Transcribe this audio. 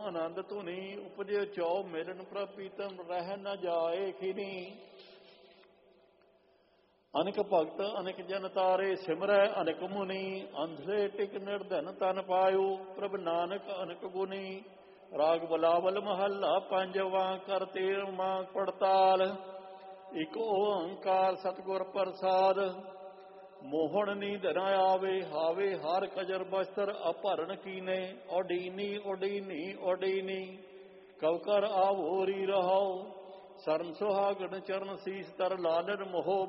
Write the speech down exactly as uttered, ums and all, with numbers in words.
ਆਨੰਦ ਧੁਨੀ, ਉਪਜੇ ਚੌ ਮਿਲਨ ਪ੍ਰਭ ਪੀਤਮ, ਰਹਿ ਨ ਜਾਏ ਖਿਨੀ। ਅਨੇਕ ਭਗਤ ਅਨੇਕ ਜਨ ਤਾਰੇ, ਸਿਮਰੈ ਅਨੇਕ ਮੁਨੀ, ਅੰਧੇ ਟਿਕ ਨਿਰਧਨ ਤਨ ਪਾਇਓ, ਪ੍ਰਭ ਨਾਨਕ ਅਨੇਕ ਗੁਨੀ। ਰਾਗ ਬਲਾਵਲ ਮਹੱਲਾ ਪੰਜਵਾਂ, ਕਰ ਤੇਰਵਾਂ ਪੜਤਾਲ। ਇਕ ਓੰਕਾਰ ਸਤਿਗੁਰ ਪ੍ਰਸਾਦ, ਮੋਹਣ ਨੀਂਦ ਨ ਆਵੇ, ਹਾਵੇ ਹਰ ਕਜਰ ਬਸਤਰ, ਅਭਰਨ ਕੀਨੇ, ਓਡੀਨੀ ਓਡੀਨੀ ਓਡੀਨੀ। ਕਵ ਕਰ ਆਵੋਰੀ ਰਹਾਉ, ਸਰਨ ਸੁਹਾਗਣ ਚਰਨ ਸੀਸ ਤਰ, ਲਾਲਨ ਮੋਹ